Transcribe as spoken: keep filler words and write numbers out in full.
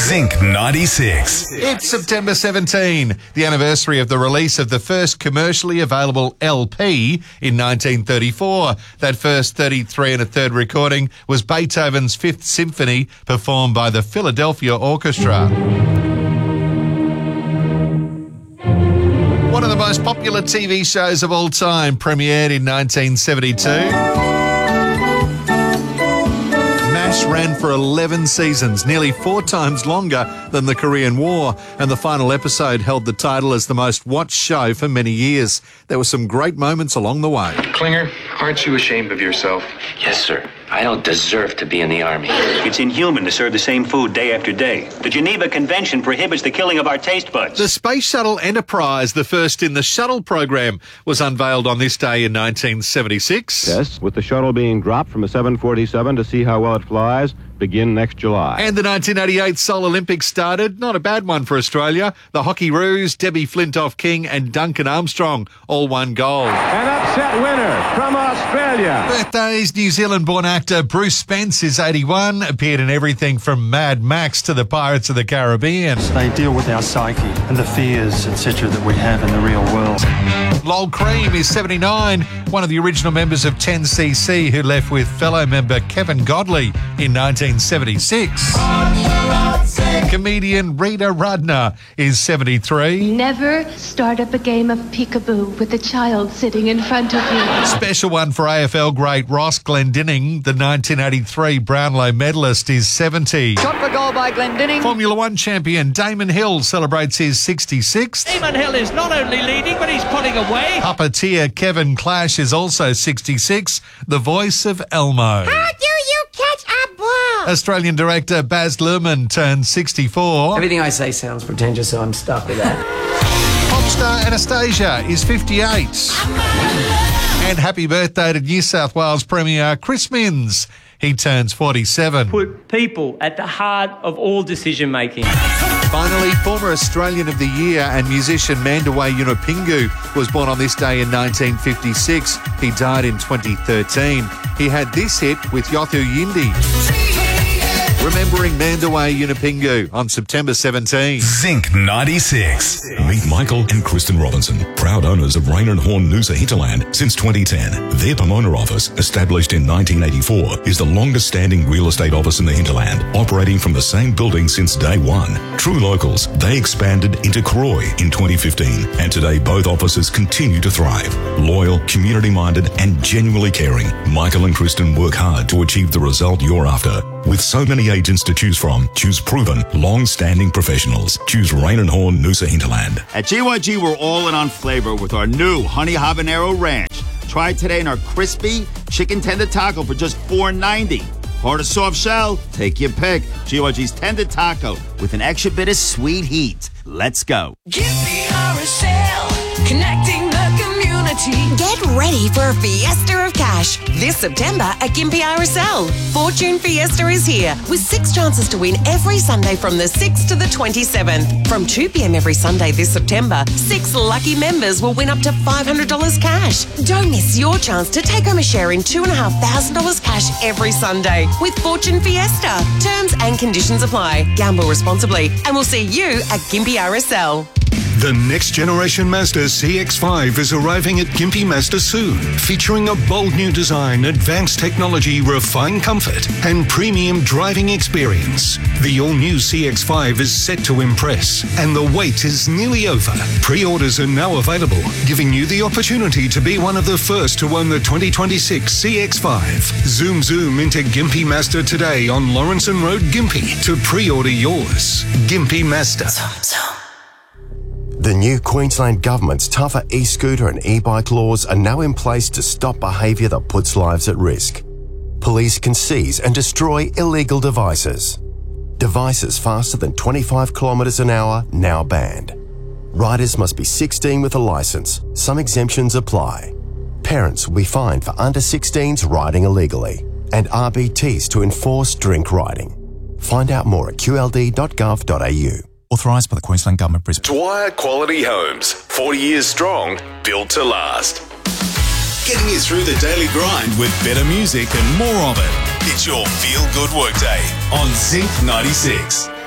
Zinc ninety-six. It's September seventeenth, the anniversary of the release of the first commercially available L P in nineteen thirty-four. That first thirty-three and a third recording was Beethoven's Fifth Symphony, performed by the Philadelphia Orchestra. One of the most popular T V shows of all time premiered in nineteen seventy-two. MASH ran for eleven seasons, nearly four times longer than the Korean War, and the final episode held the title as the most watched show for many years. There were some great moments along the way. Klinger, aren't you ashamed of yourself? Yes, sir. I don't deserve to be in the Army. It's inhuman to serve the same food day after day. The Geneva Convention prohibits the killing of our taste buds. The Space Shuttle Enterprise, the first in the shuttle program, was unveiled on this day in nineteen seventy-six. Yes, with the shuttle being dropped from a seven forty-seven to see how well it flies, begin next July. And the nineteen eighty-eight Seoul Olympics started. Not a bad one for Australia. The Hockeyroos, Debbie Flintoff-King and Duncan Armstrong all won gold. An upset winner from Australia. Birthdays. New Zealand-born actor Bruce Spence is eighty-one, appeared in everything from Mad Max to the Pirates of the Caribbean. They deal with our psyche and the fears, et cetera, that we have in the real world. Lol Cream is seventy-nine, one of the original members of ten C C who left with fellow member Kevin Godley in nineteen seventy-six. Comedian Rita Rudner is seventy-three. Never start up a game of peekaboo with a child sitting in front of you. Special one for A F L great Ross Glendinning, the nineteen eighty-three Brownlow medalist, is seventy. Shot for goal by Glendinning. Formula One champion Damon Hill celebrates his sixty-sixth. Damon Hill is not only leading, but he's putting away. Puppeteer Kevin Clash is also sixty-six, the voice of Elmo. How do you catch a ball? Australian director Baz Luhrmann turned sixty-four. Everything I say sounds pretentious, so I'm stuck with that. Pop star Anastasia is fifty-eight. And happy birthday to New South Wales Premier Chris Minns. He turns forty-seven. Put people at the heart of all decision making. Finally, former Australian of the Year and musician Mandaway Yunupingu was born on this day in nineteen fifty-six. He died in twenty thirteen. He had this hit with Yothu Yindi. Remembering Mandaway Yunupingu on September seventeenth. Zinc ninety-six. Meet Michael and Kristen Robinson, proud owners of Rain and Horn Noosa Hinterland since twenty ten. Their Pomona office, established in nineteen eighty-four, is the longest standing real estate office in the hinterland, operating from the same building since day one. True locals, they expanded into Croy in twenty fifteen, and today both offices continue to thrive. Loyal, community-minded, and genuinely caring, Michael and Kristen work hard to achieve the result you're after. With so many agents to choose from, choose proven, long-standing professionals. Choose Rain and Horn Noosa Hinterland. At G Y G, we're all in on flavor with our new Honey Habanero Ranch. Try it today in our crispy chicken tender taco for just four ninety. Hard or soft shell, take your pick. G Y G's tender taco with an extra bit of sweet heat. Let's go. Gympie R S L, connecting the community. Get ready for a fiesta of cash this September at Gympie R S L. Fortune Fiesta is here with six chances to win every Sunday from the sixth to the twenty-seventh. From two p.m. every Sunday this September, six lucky members will win up to five hundred dollars cash. Don't miss your chance to take home a share in two thousand five hundred dollars cash every Sunday with Fortune Fiesta. Terms and conditions apply. Gamble responsibly, and we'll see you at Gympie R S L. The next generation Mazda C X five is arriving at Gympie Mazda soon, featuring a bold new design, advanced technology, refined comfort, and premium driving experience. The all-new C X five is set to impress, and the wait is nearly over. Pre-orders are now available, giving you the opportunity to be one of the first to own the twenty twenty-six C X five. Zoom zoom into Gympie Mazda today on Lawrenson Road, Gympie, to pre-order yours. Gympie Mazda. Zoom, zoom. The new Queensland Government's tougher e-scooter and e-bike laws are now in place to stop behaviour that puts lives at risk. Police can seize and destroy illegal devices. Devices faster than twenty-five kilometres an hour now banned. Riders must be sixteen with a licence. Some exemptions apply. Parents will be fined for under sixteens riding illegally, and R B Ts to enforce drink riding. Find out more at q l d dot gov dot a u. Authorised by the Queensland Government, Brisbane. Dwyer Quality Homes, forty years strong, built to last. Getting you through the daily grind with better music and more of it. It's your feel-good workday on Zinc ninety-six.